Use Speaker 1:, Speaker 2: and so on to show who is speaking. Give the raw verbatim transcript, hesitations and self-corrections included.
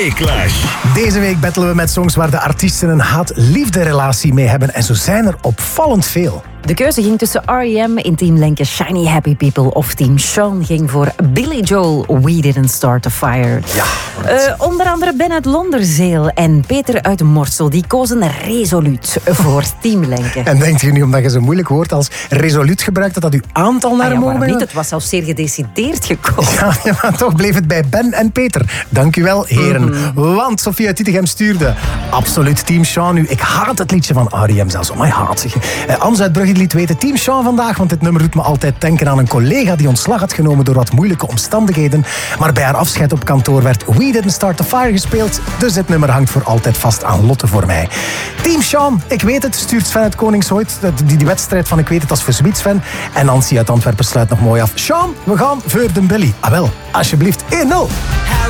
Speaker 1: Clash.
Speaker 2: Deze week battelen we met songs waar de artiesten een haat-liefde relatie mee hebben. En zo zijn er opvallend veel.
Speaker 3: De keuze ging tussen R E M in Team Lenke, Shiny Happy People, of Team Sean ging voor Billy Joel, We Didn't Start a Fire.
Speaker 2: Ja.
Speaker 3: Uh, onder andere Ben uit Londerzeel en Peter uit Morsel, die kozen resoluut voor Team Lenke.
Speaker 2: En denkt je nu, omdat je zo'n moeilijk woord als resoluut gebruikt, dat dat uw aantal naar
Speaker 3: ah, ja,
Speaker 2: omhoog
Speaker 3: waarom
Speaker 2: brengt?
Speaker 3: niet? Het was zelfs zeer gedecideerd gekomen.
Speaker 2: Ja, ja, maar toch bleef het bij Ben en Peter. Dank u wel, heren. Mm-hmm. Want Sofie uit Tietegem stuurde absoluut Team Sean nu. Ik haat het liedje van R E M zelfs. Oh, my haat zich. Uh, Ans uit Brugge liet weten Team Sean vandaag, want dit nummer doet me altijd denken aan een collega die ontslag had genomen door wat moeilijke omstandigheden. Maar bij haar afscheid op kantoor werd We Didn't Start a Fire gespeeld. Dus dit nummer hangt voor altijd vast aan Lotte voor mij. Team Sean, ik weet het, stuurt Sven uit Koningshout. Die, die wedstrijd van ik weet het als voor zoiets Sven. En Nancy uit Antwerpen sluit nog mooi af. Sean, we gaan voor de Billy. Ah wel, alsjeblieft, één nul.